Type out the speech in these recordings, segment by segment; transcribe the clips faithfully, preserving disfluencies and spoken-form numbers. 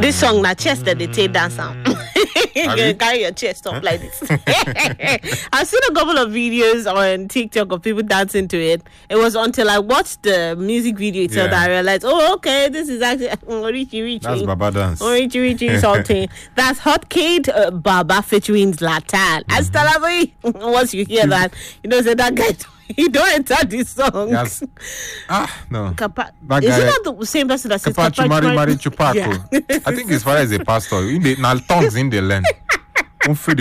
This song, na chest that they take dance on. You can carry your chest up like this. I've seen a couple of videos on TikTok of people dancing to it. It was until I watched the music video itself yeah. that I realized, oh, okay, this is actually Richie Richie. That's Baba dance. Oh, Richie Richie something. That's Hot Kid uh, Baba featuring Zlatan. Mm-hmm. Astalabi. Once you hear that, you know, say that guy. He don't enter this song. Yes. Ah, no. Kapa- that is guy, it not the same person that says Kapachu Mari Mari Chupaco? Yeah. I think his father is a pastor. In the now tongues in the land. Welcome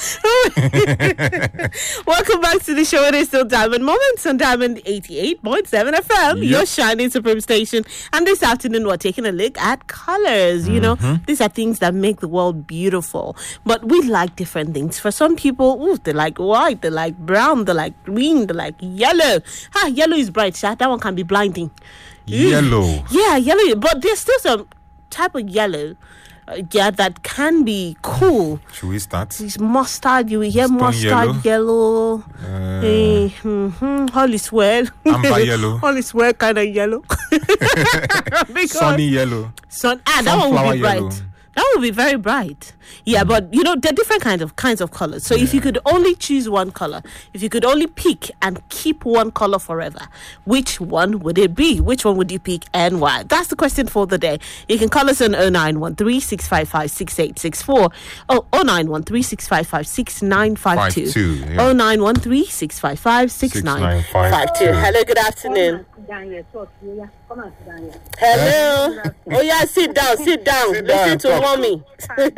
back to the show. It is still Diamond Moments on Diamond eighty-eight point seven F M, yep. your shining supreme station. And this afternoon, we're taking a look at colors. You know, mm-hmm. these are things that make the world beautiful. But we like different things. For some people, ooh, they like white, they like brown, they like green, they like yellow. Ah, yellow is bright, Sha. That one can be blinding. Yellow. Yeah, yellow. But there's still some type of yellow. Uh, yeah, that can be cool. Should we start? It's mustard. You will hear Stone mustard yellow. yellow. Uh, hey, mm-hmm. All is well. Amber yellow. All is well, kind of yellow. Sunny yellow. Sun. Ah, that one will be bright. Yellow. That would be very bright. Yeah, mm. but you know, there are different kinds of kinds of colors. So yeah. if you could only choose one color, if you could only pick and keep one color forever, which one would it be? Which one would you pick and why? That's the question for the day. You can call us on oh nine one three, six five five, six eight six four or oh nine one three, six five five, six nine five two. Yeah. oh nine one three, six five five, six nine five two. Hello, good afternoon. Hello. Oh yeah, sit down, sit down. Sit Listen down, to mommy. Good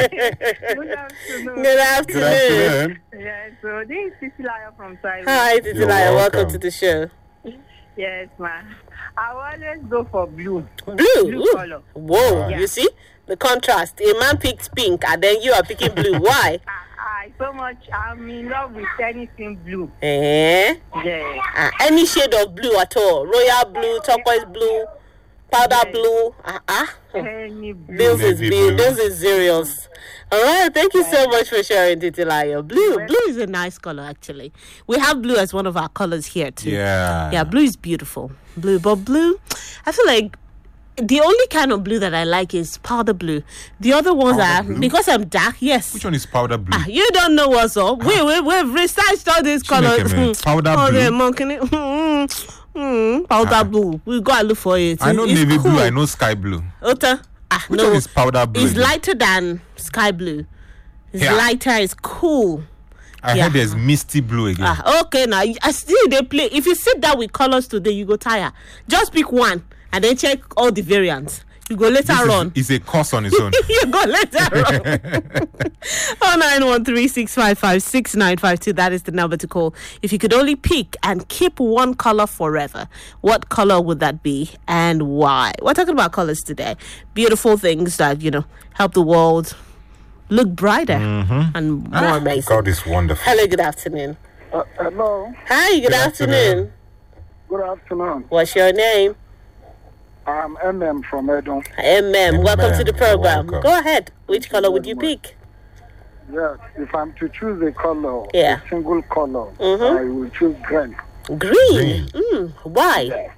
afternoon. Good afternoon. Yes, so this is Titilayo from Taiwan. Hi, Titilayo. Welcome. welcome to the show. Yes, ma'am. I always go for blue. Blue? Blue color. Whoa, yeah. You see? The contrast. A man picked pink and then you are picking blue. Why? I so much, I'm in love with anything blue. Eh? Yeah. Uh, any shade of blue at all? Royal blue, turquoise blue, powder yeah. blue. Uh-uh. Any blue. This is blue. This is serious. All right. Thank you so much for sharing, Titilayo. Blue. Blue is a nice color, actually. We have blue as one of our colors here, too. Yeah. Yeah, blue is beautiful. Blue. But blue, I feel like the only kind of blue that I like is powder blue. The other ones powder are, blue? Because I'm dark, yes. Which one is powder blue? Ah, you don't know what's up. Ah. Wait, wait, we've researched all these colors. Powder oh, blue. Mm, mm, powder ah. blue. We go and look for it. I know it's navy cool. blue, I know sky blue. Ota? Ah, Which no. one is powder blue? It's lighter than sky blue. It's yeah. lighter, it's cool. I yeah. heard there's misty blue again. Ah, okay, now I see they play. If you sit down with colors today, you go tired. Just pick one and then check all the variants. You go later this on. It's a course on its own. You go later on. oh nine one three, six five five, six nine five two. That is the number to call. If you could only pick and keep one color forever, what color would that be and why? We're talking about colors today. Beautiful things that, you know, help the world look brighter mm-hmm. and more ah, amazing. God is wonderful. Hello, good afternoon. Uh, hello. Hi, good, good afternoon. afternoon. Good afternoon. What's your name? I'm M M from Edo. M M, welcome to the program. Welcome. Go ahead. Which color would you pick? Yes, if I'm to choose a color, yeah. a single color, mm-hmm. I will choose green. Green? Mm, why? Yes.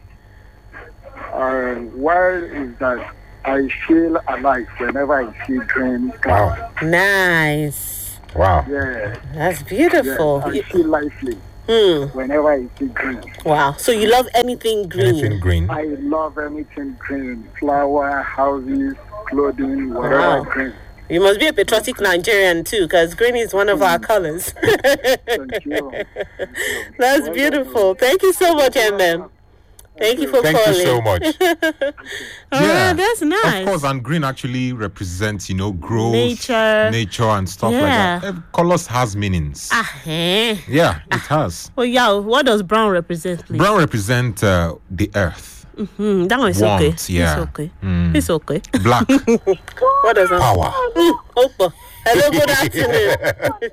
Uh, why is that I feel alive whenever I see green. Wow. Nice. Wow. Yeah. That's beautiful. Yeah, I feel lively. Hmm. Whenever I see green. Wow. So you love anything green? Anything green. I love anything green. Flower, houses, clothing, whatever wow. green. You must be a patriotic Nigerian too, because green is one of mm. our colors. Thank you. That's well, beautiful. Thank you so much, M M. Thank you for Thank calling. you so much. Oh, yeah, that's nice. Of course, and green actually represents, you know, growth, nature, nature, and stuff yeah. like that. Colors has meanings. Ah, eh. Yeah, it has. Well, yeah. What does brown represent, please? Brown represents uh, the earth. Mm-hmm. That one is Warmth, okay. Yeah. It's okay. Mm. It's okay. Black. What does that? Power. Opa. Hello, good afternoon.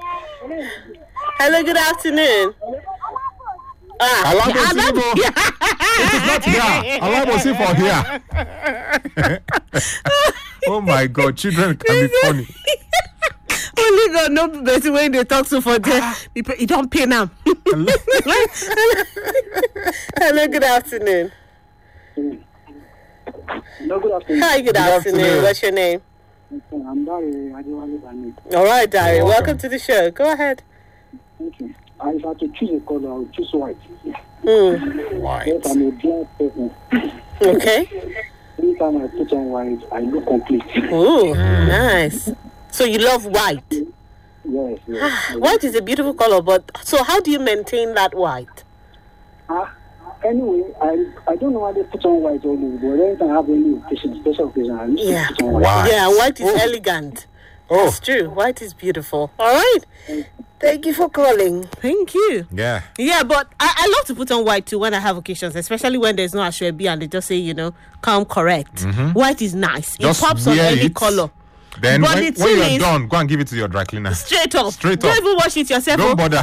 Hello, good afternoon. Ah, Alabo Sibo. It is not here. Alabo Sibo here. Oh my God, children can be funny. Only God know better when they talk to for them. You don't pay now. Hello, good afternoon. No, good afternoon. Hi, good, Good afternoon. afternoon. What's your name? I'm Dari. I don't want to All right, Dari. You're Welcome. welcome. to the show. Go ahead. Thank you. I if I had to choose a color, I would choose white. Mm. White. Yes, I'm a black person. Okay. Anytime I put on white, I look complete. Ooh, nice. So you love white. Yes, yes. White is a beautiful color, but so how do you maintain that white? Ah, anyway, I I don't know why they put on white only, but anytime I have any occasion, special occasion, I used Yeah. to put on white. White. Yeah, white is Oh. elegant. Oh, It's true. White is beautiful. All right. Thank you for calling. Thank you. yeah. Yeah, but I, I love to put on white too when I have occasions, especially when there's no ashwebi and they just say, you know, come correct. White is nice. Just it pops on wear any it. color. Then But when, the when thing you're is- done, go and give it to your dry cleaner. Straight up. Straight Don't up. even wash it yourself. Don't oh. bother.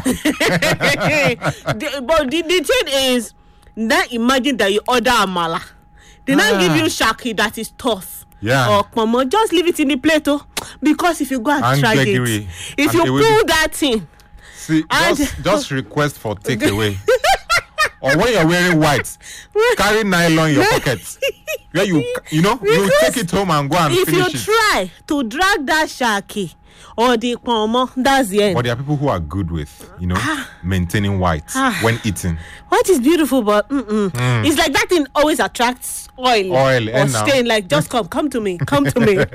The- but the, the thing is, now imagine that you order amala. They now Ah. give you shaki that is tough. Yeah. Or kpomo, just leave it in the plate, oh. Because if you go and, And try it, gbegiri. if And you it will pull be- that thing, See, And- just, just request for takeaway. Or when you're wearing white, carry nylon in your pocket. Where you, you know, you Because take it home and go and if you finish it. try to drag that shaki or the kpomo, that's the end. But there are people who are good with, you know, maintaining white Ah. when eating. White is beautiful, but mm-mm. It's like that thing always attracts oil, Oil, or eh, now? stain. Like, just come, come to me, come to me.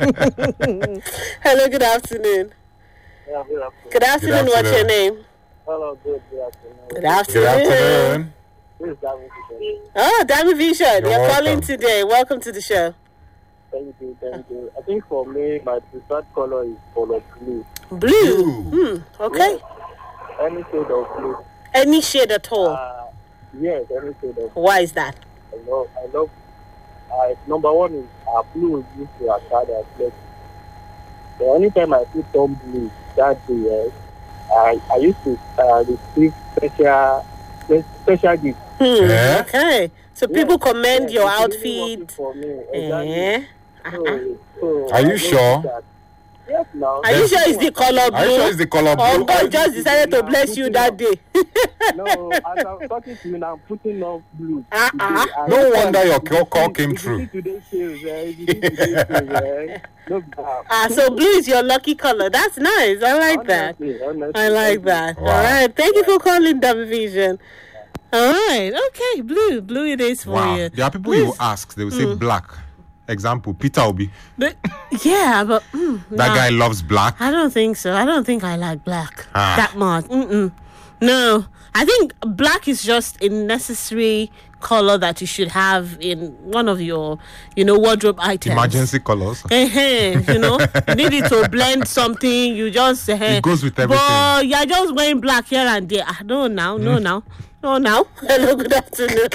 Hello, good afternoon. Yeah, good afternoon. Good afternoon. What's your afternoon. name? Hello, good, good afternoon. Good Good afternoon. afternoon. This is David. Oh, Dami Vision, You're you're calling welcome. today. Welcome to the show. Thank you, thank you. I think for me, my preferred color is color blue. Blue. Blue. Hmm. Okay. Any shade of blue. Any shade at all. Uh, yes, any shade of blue. Why is that? I love, I love. Uh, number one is uh, blue is used to attract and flex. So anytime I put on blue that day, yes, I I used to uh, receive special spe- special gifts. Hmm. Yeah. Okay. So people Yes, commend yes, your it's really working outfit. for me. Exactly. Eh? So, so Are I you know sure? that- Yes, now. Are you sure it's the color blue? Are you sure it's the color Or blue? God just decided to bless you that day? No, as I'm talking to you now, I'm putting on blue. Uh-uh. Today, I- No wonder your if you call- call see- came if you true. see today's sales, eh, if you see today's sales, eh, no doubt. Ah, so blue is your lucky color. That's nice. I like that. Honestly, honestly, I like honestly. that. Wow. All right. Thank you for calling Double Vision. All right. Okay. Blue. Blue it is for Wow. you. There are people you will ask, they will say black. Example, Peter Obi. But, yeah, but mm, That nah, guy loves black. I don't think so. I don't think I like black Ah. that much. Mm-mm. No, I think black is just a necessary color that you should have in one of your, you know, wardrobe items. Emergency colors. Eh-heh, you know, you need it to blend something. You just uh, It goes with everything. But you're just wearing black here and there. Ah, no, now, no, now, no, now. Hello, good afternoon.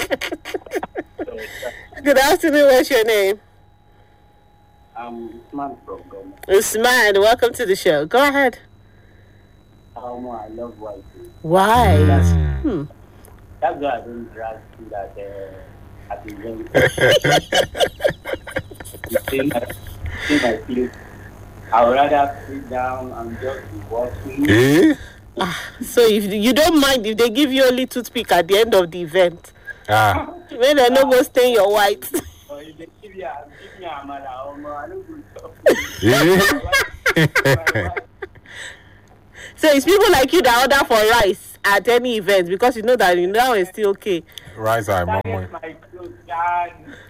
Good afternoon. What's your name? I'm smart from Ghana. Usman. Welcome to the show. Go ahead. Um, I love white. Why? Mm. That's why I don't drag to that uh, at the event. Same my place. I would rather sit down and just be watching. Eh? So if you don't mind if they give you only toothpick at the end of the event, Ah. when they no go stain your white. Or if they give you a give me a mother, oh no, I don't Eh? So it's people like you that order for rice at any event because you know that you know it's still okay. Rise eye, mom. my clothes, God.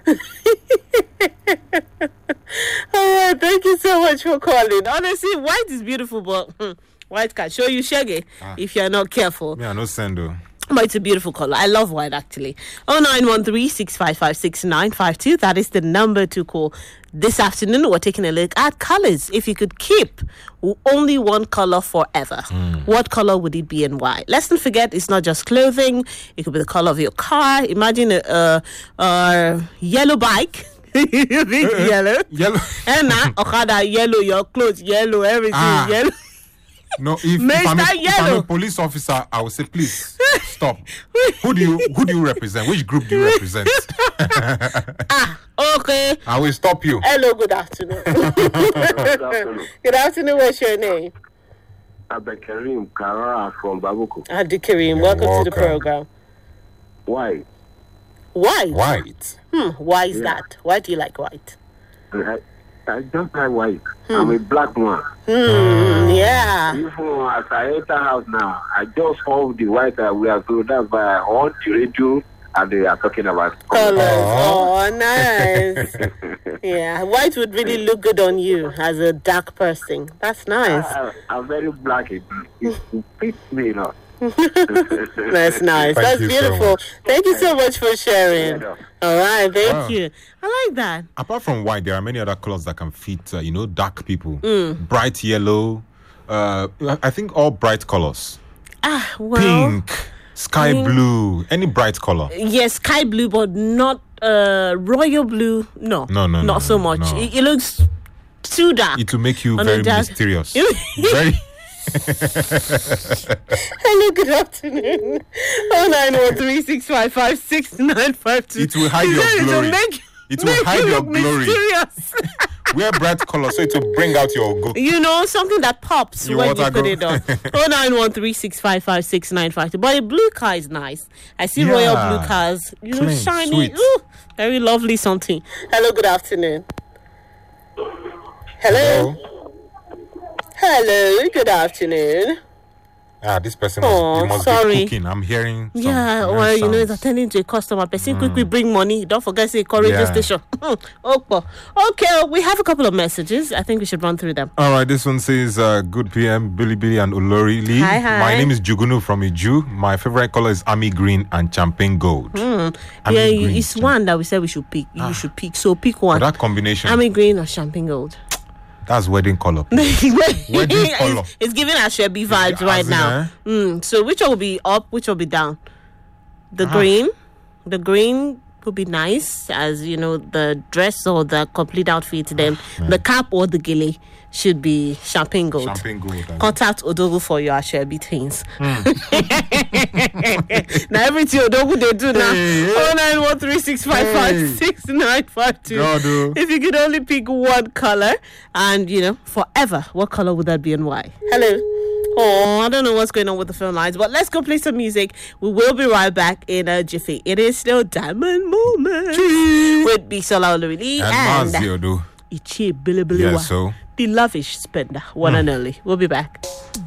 All right, thank you so much for calling. Honestly, white is beautiful, but hmm, white can show you shaggy if you're not careful. Me, I no send though. But it's a beautiful color. I love white actually. oh nine one three, six five five, six nine five two. That is the number to call. This afternoon, we're taking a look at colors. If you could keep w- only one color forever, what color would it be and why? Let's not forget, it's not just clothing. It could be the color of your car. Imagine a, a, a yellow bike. Big yellow. Yellow. And now, Okada yellow, your clothes yellow, everything Ah. yellow. No, if, if, Mister I'm a, if I'm Yellow. a police officer, I will say, please stop. Who do you who do you represent? Which group do you represent? Okay. I will stop you. Hello, good afternoon. Good afternoon, what's your name? Abekarim Kara from Babuku. Adi Kareem, welcome, to the welcome. program. Why? White. White. Hmm. Why is Yeah. that? Why do you like white? I, I just like white. I'm a black man. Hmm. Yeah. Even as I enter house now, I just hold the white I wear. So that's why I on the radio and they are talking about Colors. Aw. Oh, nice. Yeah. White would really look good on you as a dark person. That's nice. I, I'm very black. It, it, it fits me, you know. That's nice. Thank That's you so beautiful. much. Thank you so much for sharing. Yeah. All right. Thank Wow. you. I like that. Apart from white, there are many other colors that can fit, uh, you know, dark people. Mm. Bright yellow. Uh, I think all bright colors. Ah, well. Pink, sky pink. blue, any bright color. Yes, sky blue, but not uh royal blue. No, No, no, not no, so much. no. It, it looks too dark. It will make you On a very dark- mysterious. Very. Hello, good afternoon. Oh nine one three six five five six nine five two. It will hide your It will glory. make, It will make hide you your look glory. mysterious. Wear bright colors so it will bring out your go. You know, something that pops You when want you to put go? it on. Oh nine one three six five five six nine five two. But a blue car is nice. I see royal Yeah. blue cars. You know, Clean, shiny. sweet. Ooh, very lovely something. Hello, good afternoon. Hello. Hello, good afternoon. Ah, this person must, Oh, you must sorry. be cooking. I'm hearing. Some Yeah, nice well, you know, it's sounds. attending to a customer. Person quickly bring money. Don't forget, say, radio Yeah. station. Okay. Okay, we have a couple of messages. I think we should run through them. All right, this one says, uh, good P M, Billy Billy and Olori Lee. Hi, hi. My name is Jugunu from Iju. My favorite color is army green and champagne gold. Army Yeah, green, it's champ- one that we said we should pick. You should pick. So pick But one. that combination, Army green or champagne gold. that's wedding color. it's, color. it's giving us Shebi vibes As right in, now. eh? Mm, so which one will be up? Which will be down? The Ah. green. The green would be nice as, you know, the dress or the complete outfit. Then the cap or the gilly should be champagne gold. Champagne gold. and- Contact Odogu for your Shebi things. Now everything Odogu they do now. Hey, hey. oh nine one three six five five six nine five two. God, oh. If you could only pick one color and, you know, forever, what color would that be and why? Hello. Oh, I don't know what's going on with the phone lines, but let's go play some music. We will be right back in a jiffy. It is still Diamond Moment with Bisola Olorili And and Mazio, though. Ichi Billy Billy Yeah, Wa, so. the lavish spender, one and only. We'll be back.